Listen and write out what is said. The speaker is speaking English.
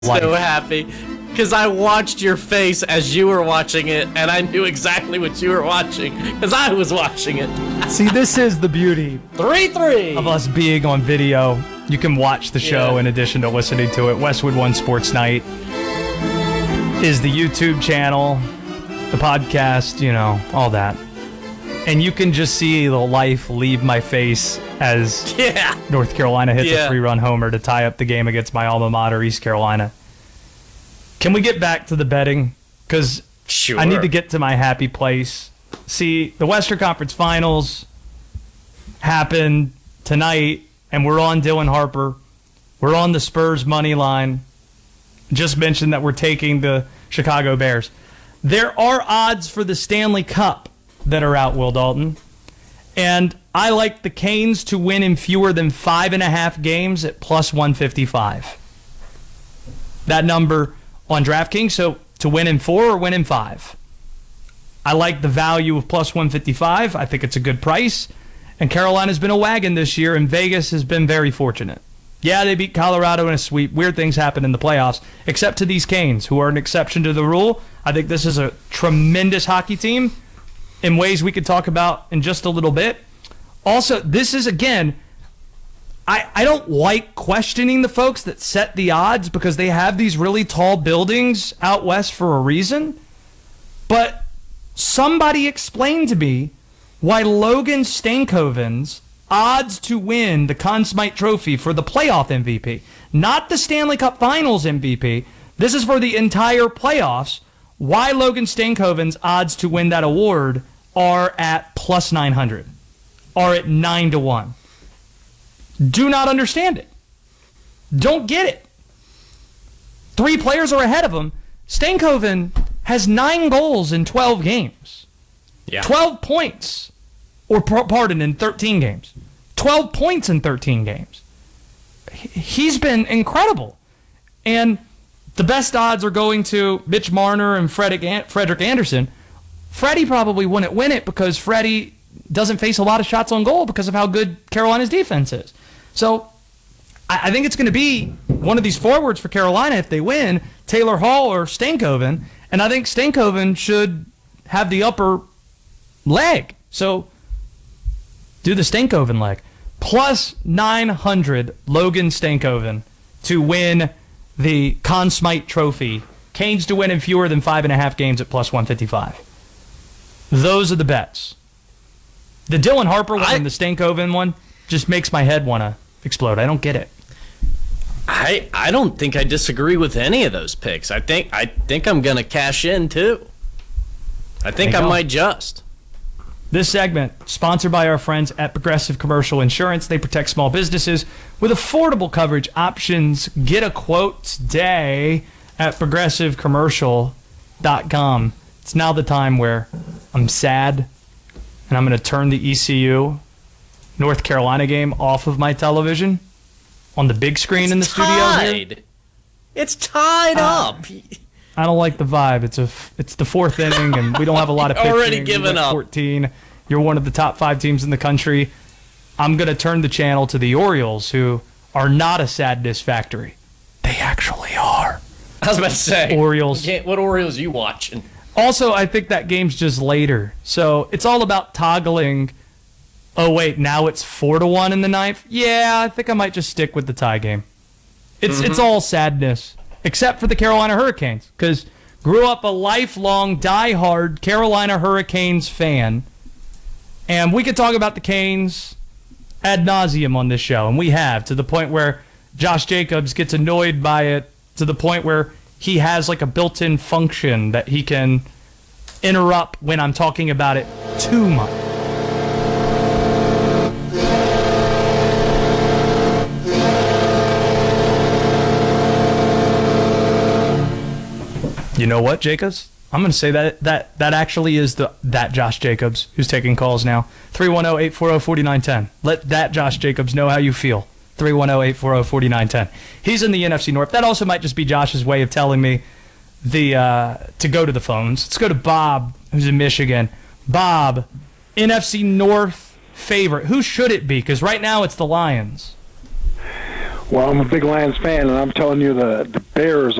So happy because I watched your face as you were watching it, and I knew exactly what you were watching because I was watching it. See, this is the beauty 3-3 of us being on video. You can watch the show in addition to listening to it. Westwood One Sports Night is the YouTube channel, the podcast, you know, all that. And you can just see the life leave my face as North Carolina hits a 3-run homer to tie up the game against my alma mater, East Carolina. Can we get back to the betting? Because I need to get to my happy place. See, the Western Conference Finals happened tonight, and we're on Dylan Harper. We're on the Spurs money line. Just mentioned that we're taking the Chicago Bears. There are odds for the Stanley Cup that are out, Will Dalton. And I like the Canes to win in fewer than 5.5 games at plus 155. That number on DraftKings, so to win in 4 or win in 5. I like the value of plus 155. I think it's a good price. And Carolina's been a wagon this year, and Vegas has been very fortunate. Yeah, they beat Colorado in a sweep. Weird things happen in the playoffs, except to these Canes, who are an exception to the rule. I think this is a tremendous hockey team in ways we could talk about in just a little bit. Also, this is, again, I don't like questioning the folks that set the odds because they have these really tall buildings out west for a reason. But somebody explained to me why Logan Stankoven's odds to win the Conn Smythe Trophy for the playoff MVP, not the Stanley Cup Finals MVP, this is for the entire playoffs, why Logan Stankoven's odds to win that award are at plus 900, are at 9-1. Do not understand it. Don't get it. 3 players are ahead of him. Stankoven has 9 goals in 12 games. 12 points. Or, pardon, in 13 games. 12 points in 13 games. He's been incredible. And the best odds are going to Mitch Marner and Frederick Anderson. Freddie probably wouldn't win it because Freddie doesn't face a lot of shots on goal because of how good Carolina's defense is. So I think it's going to be one of these forwards for Carolina if they win, Taylor Hall or Stankoven. And I think Stankoven should have the upper leg. So do the Stankoven leg. Plus 900 Logan Stankoven to win the Conn Smythe Trophy. Canes to win in fewer than 5.5 games at plus 155. Those are the bets. The Dylan Harper one and the Stankoven one just makes my head want to explode. I don't get it. I don't think I disagree with any of those picks. I think I'm going to cash in too. I think I might just. This segment sponsored by our friends at Progressive Commercial Insurance. They protect small businesses with affordable coverage options. Get a quote today at progressivecommercial.com. It's now the time where I'm sad and I'm going to turn the ECU North Carolina game off of my television on the big screen in the studio here. It's tied up. I don't like the vibe. It's the 4th inning, and we don't have a lot of pitching. Already given up. 14. You're one of the top 5 teams in the country. I'm going to turn the channel to the Orioles, who are not a sadness factory. They actually are. I was about to say. Orioles. What Orioles are you watching? Also, I think that game's just later. So it's all about toggling. Oh, wait, now it's 4-1 in the 9th? Yeah, I think I might just stick with the tie game. It's all sadness, except for the Carolina Hurricanes, because grew up a lifelong, diehard Carolina Hurricanes fan. And we could talk about the Canes ad nauseum on this show, and we have, to the point where Josh Jacobs gets annoyed by it, to the point where he has like a built-in function that he can interrupt when I'm talking about it too much. You know what, Jacobs? I'm going to say that actually is that Josh Jacobs who's taking calls now. 310-840-4910. Let that Josh Jacobs know how you feel. 310-840-4910. He's in the NFC North. That also might just be Josh's way of telling me to go to the phones. Let's go to Bob, who's in Michigan. Bob, NFC North favorite. Who should it be? Because right now it's the Lions. Well, I'm a big Lions fan, and I'm telling you the Bears